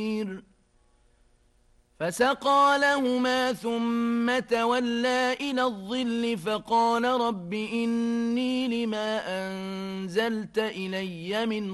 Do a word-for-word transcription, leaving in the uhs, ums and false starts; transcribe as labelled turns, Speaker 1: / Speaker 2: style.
Speaker 1: فسقى لهما ثم تولى إلى الظل فقال رب إني لما أنزلت إلي من